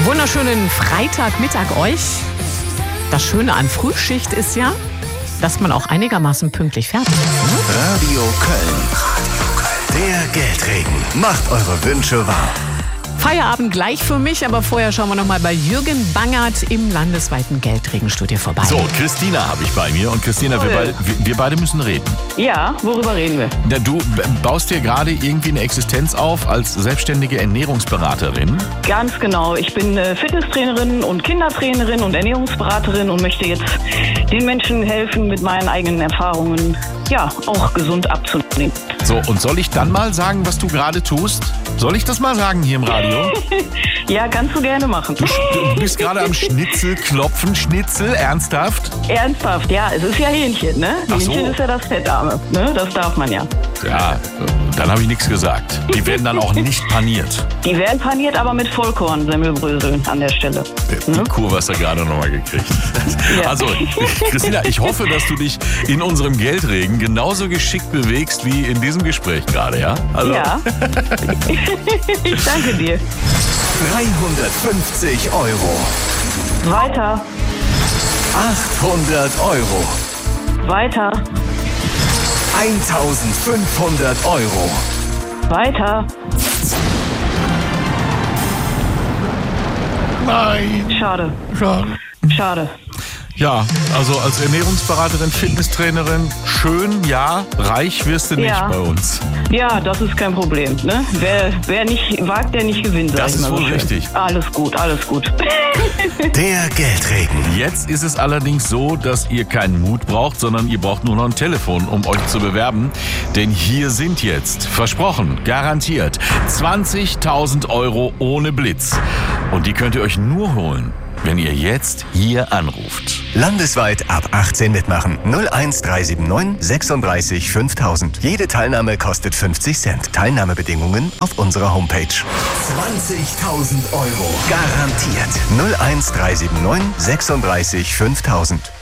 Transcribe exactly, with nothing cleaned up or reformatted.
Wunderschönen Freitagmittag euch. Das Schöne an Frühschicht ist ja, dass man auch einigermaßen pünktlich fertig ist. Ne? Radio Köln. Radio Köln. Der Geldregen macht eure Wünsche wahr. Feierabend gleich für mich, aber vorher schauen wir noch mal bei Jürgen Bangert im landesweiten Geldregenstudio vorbei. So, Christina habe ich bei mir und Christina, wir beide, wir, wir beide müssen reden. Ja, worüber reden wir? Na, du b- baust dir gerade irgendwie eine Existenz auf als selbstständige Ernährungsberaterin. Ganz genau. Ich bin äh, Fitnesstrainerin und Kindertrainerin und Ernährungsberaterin und möchte jetzt den Menschen helfen, mit meinen eigenen Erfahrungen ja auch gesund abzunehmen. So, und soll ich dann mal sagen, was du gerade tust? Soll ich das mal sagen hier im Radio? Ja, kannst du gerne machen. Du, du bist gerade am Schnitzel klopfen. Schnitzel, ernsthaft? Ernsthaft, ja, es ist ja Hähnchen, ne? Ach so. Hähnchen ist ja das Fettarme, ne? Das darf man ja. Ja, dann habe ich nichts gesagt. Die werden dann auch nicht paniert. Die werden paniert, aber mit Vollkorn-Semmelbröseln an der Stelle. Die Kurve hast du gerade nochmal gekriegt. Ja. Also, Christina, ich hoffe, dass du dich in unserem Geldregen genauso geschickt bewegst wie in diesem Gespräch gerade, ja? Also, Ja. Ich danke dir. dreihundertfünfzig Euro. Weiter, achthundert Euro. weiter, eintausendfünfhundert Euro. weiter. Nein. Schade, Ja. schade. Ja, also als Ernährungsberaterin, Fitnesstrainerin, schön, ja, reich wirst du nicht Ja. bei uns. Ja, das ist kein Problem. Ne? Wer, wer nicht wagt, der nicht gewinnt. sag Das ich ist mal so wohl schön. richtig. Alles gut, alles gut. Der Geldregen. Jetzt ist es allerdings so, dass ihr keinen Mut braucht, sondern ihr braucht nur noch ein Telefon, um euch zu bewerben. Denn hier sind jetzt, versprochen, garantiert, zwanzigtausend Euro ohne Blitz. Und die könnt ihr euch nur holen, wenn ihr jetzt hier anruft. Landesweit ab achtzehn mitmachen. null eins drei sieben neun sechsunddreißig fünftausend. Jede Teilnahme kostet fünfzig Cent. Teilnahmebedingungen auf unserer Homepage. zwanzigtausend Euro. Garantiert. null eins drei sieben neun sechsunddreißig fünftausend.